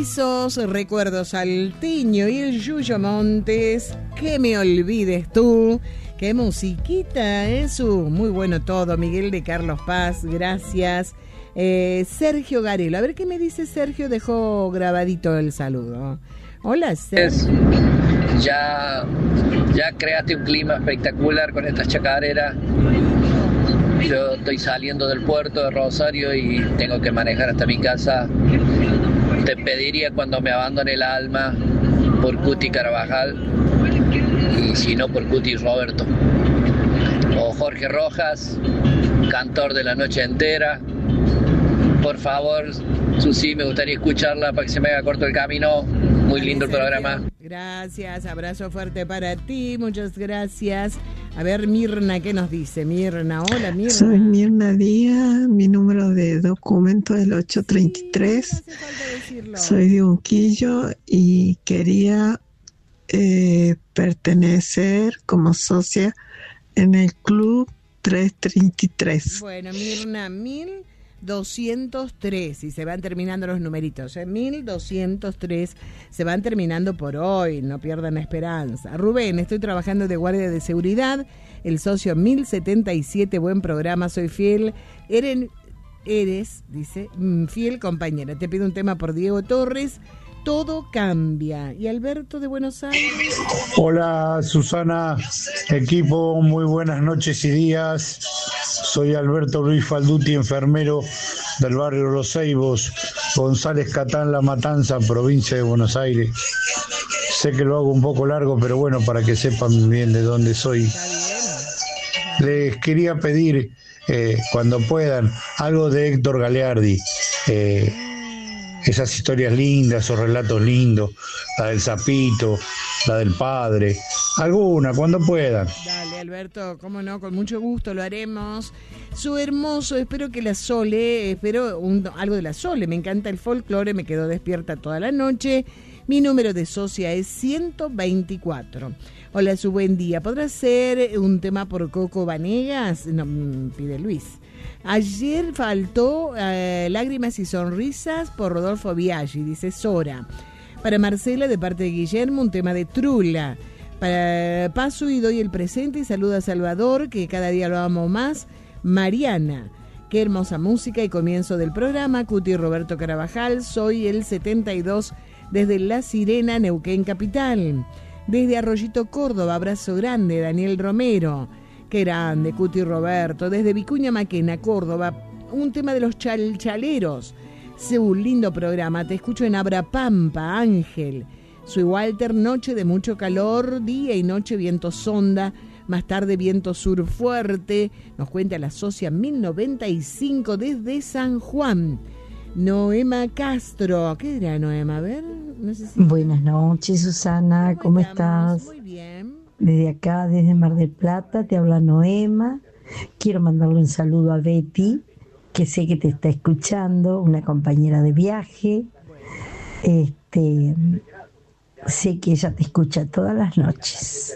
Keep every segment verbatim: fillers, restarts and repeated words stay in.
Esos recuerdos salteño y el Yuyo Montes, que me olvides tú. Qué musiquita, eso, muy bueno todo. Miguel de Carlos Paz, gracias. Eh, Sergio Garelo, a ver qué me dice Sergio, dejó grabadito el saludo. Hola, Sergio. Ya, ya creaste un clima espectacular con estas chacareras. Yo estoy saliendo del puerto de Rosario y tengo que manejar hasta mi casa. Te pediría cuando me abandone el alma por Cuti Carvajal y si no por Cuti Roberto. O Jorge Rojas, cantor de la noche entera. Por favor, Susi, me gustaría escucharla para que se me haga corto el camino. Muy lindo el programa. Gracias, abrazo fuerte para ti, muchas gracias. A ver, Mirna, ¿qué nos dice? Mirna, hola Mirna. Soy Mirna Díaz, mi número de documento es el ocho treinta y tres. Sí, no hace falta decirlo. Soy de Unquillo y quería eh, pertenecer como socia en el club trescientos treinta y tres. Bueno, Mirna, mil doscientos tres, y se van terminando los numeritos, ¿eh? mil doscientos tres se van terminando por hoy, no pierdan esperanza. Rubén, estoy trabajando de guardia de seguridad, el socio mil setenta y siete, buen programa, soy fiel, Eren, eres, dice, fiel compañera, te pido un tema por Diego Torres, Todo Cambia. Y Alberto de Buenos Aires. Hola Susana, equipo, muy buenas noches y días. Soy Alberto Luis Falduti, enfermero del barrio Los Ceibos, González Catán, La Matanza, provincia de Buenos Aires. Sé que lo hago un poco largo, pero bueno, para que sepan bien de dónde soy. Les quería pedir, eh, cuando puedan, algo de Héctor Galeardi. Eh, esas historias lindas, esos relatos lindos, la del sapito, la del padre, alguna, cuando puedan. Dale, Alberto, cómo no, con mucho gusto lo haremos. Su hermoso, espero que la Sole, espero un, algo de la Sole, me encanta el folclore, me quedo despierta toda la noche. Mi número de socia es ciento veinticuatro. Hola, su buen día. ¿Podrá ser un tema por Coco Vanegas? No, pide Luis. Ayer faltó eh, Lágrimas y Sonrisas por Rodolfo Biaggi, dice Sora. Para Marcela, de parte de Guillermo, un tema de Trula. Para Paso y doy el presente y saluda a Salvador, que cada día lo amo más. Mariana, qué hermosa música y comienzo del programa. Cuti Roberto Carabajal, soy el setenta y dos desde La Sirena, Neuquén Capital. Desde Arroyito, Córdoba, abrazo grande, Daniel Romero. Qué grande, Cuti Roberto. Desde Vicuña Maquena, Córdoba, un tema de los chalchaleros. Sí, un lindo programa, te escucho en Abrapampa, Ángel. Soy Walter, noche de mucho calor, día y noche viento sonda, más tarde viento sur fuerte. Nos cuenta la socia mil noventa y cinco desde San Juan. Noema Castro, ¿qué dirá Noema? A ver, no sé si... Buenas noches, Susana, ¿cómo, ¿Cómo estás? Muy bien. Desde acá, desde Mar del Plata, te habla Noema. Quiero mandarle un saludo a Betty, que sé que te está escuchando, una compañera de viaje. Este, sé que ella te escucha todas las noches.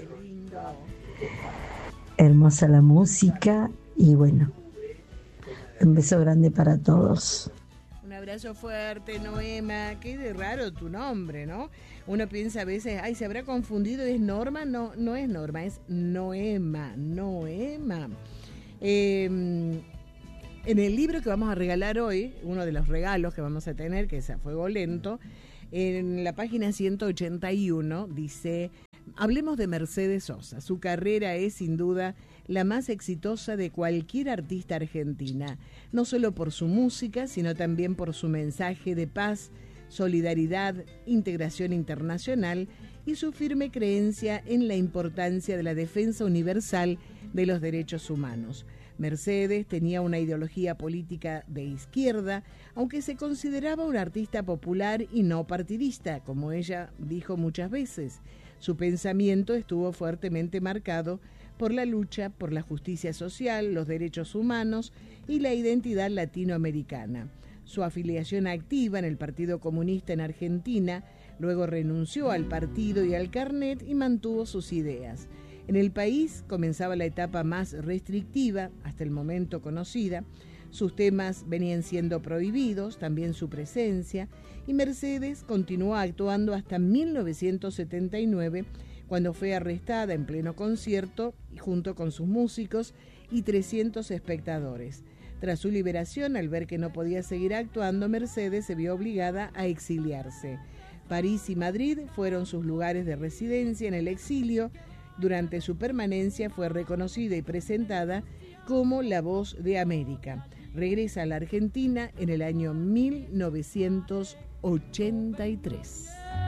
Hermosa la música y bueno, un beso grande para todos. Un abrazo fuerte, Noema. Qué de raro tu nombre, ¿no? Uno piensa a veces, ay, ¿se habrá confundido? ¿Es Norma? No, no es Norma, es Noema, Noema. Eh, en el libro que vamos a regalar hoy, uno de los regalos que vamos a tener, que es A Fuego Lento, en la página ciento ochenta y uno dice, hablemos de Mercedes Sosa. Su carrera es sin duda la más exitosa de cualquier artista argentina, no solo por su música, sino también por su mensaje de paz, solidaridad, integración internacional y su firme creencia en la importancia de la defensa universal de los derechos humanos. Mercedes tenía una ideología política de izquierda, aunque se consideraba una artista popular y no partidista, como ella dijo muchas veces. Su pensamiento estuvo fuertemente marcado por la lucha por la justicia social, los derechos humanos y la identidad latinoamericana. Su afiliación activa en el Partido Comunista en Argentina, luego renunció al partido y al carnet y mantuvo sus ideas. En el país comenzaba la etapa más restrictiva, hasta el momento conocida. Sus temas venían siendo prohibidos, también su presencia, y Mercedes continuó actuando hasta mil novecientos setenta y nueve, cuando fue arrestada en pleno concierto junto con sus músicos y trescientos espectadores. Tras su liberación, al ver que no podía seguir actuando, Mercedes se vio obligada a exiliarse. París y Madrid fueron sus lugares de residencia en el exilio. Durante su permanencia fue reconocida y presentada como la voz de América. Regresa a la Argentina en el año mil novecientos ochenta y tres.